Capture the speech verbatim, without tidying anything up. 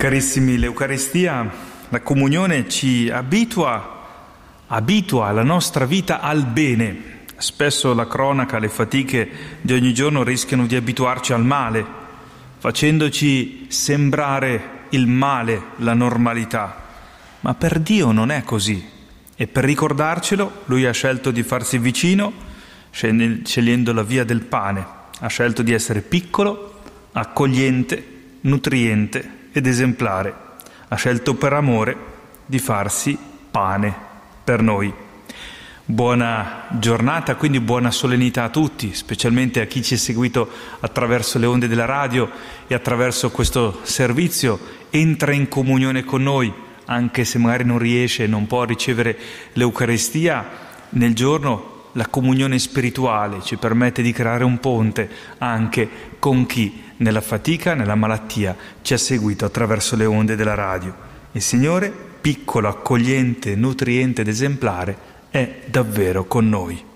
Carissimi, l'Eucaristia, la comunione ci abitua, abitua la nostra vita al bene. Spesso la cronaca, le fatiche di ogni giorno rischiano di abituarci al male, facendoci sembrare il male, la normalità. Ma per Dio non è così. E per ricordarcelo, Lui ha scelto di farsi vicino, scegliendo la via del pane. Ha scelto di essere piccolo, accogliente, nutriente ed esemplare. Ha scelto per amore di farsi pane per noi. Buona giornata, quindi buona solennità a tutti, specialmente a chi ci ha seguito attraverso le onde della radio e attraverso questo servizio. Entra in comunione con noi, anche se magari non riesce, non può ricevere l'Eucaristia nel giorno. La comunione spirituale ci permette di creare un ponte anche con chi nella fatica, nella malattia ci ha seguito attraverso le onde della radio. Il Signore, piccolo, accogliente, nutriente ed esemplare, è davvero con noi.